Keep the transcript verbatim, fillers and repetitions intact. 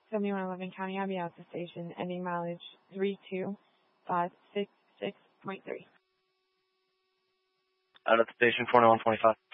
seventy-one eleven County Abbey out to station, ending mileage three two five six six point three. Out at the station, four nine one twenty-five.